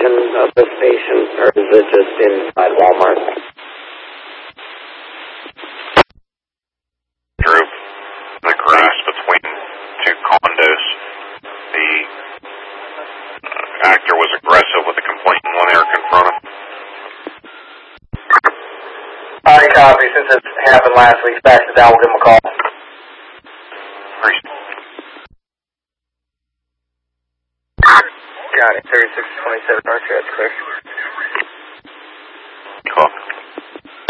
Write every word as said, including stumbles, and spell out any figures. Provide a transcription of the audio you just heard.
location of the station, or is it just inside Walmart? Through the grass between two condos. The uh, actor was aggressive with a complaint when they were confronted. I copy. Since it happened last week, back to down, we'll give him a call. Got it. thirty-six twenty-seven, Archer, that's clear.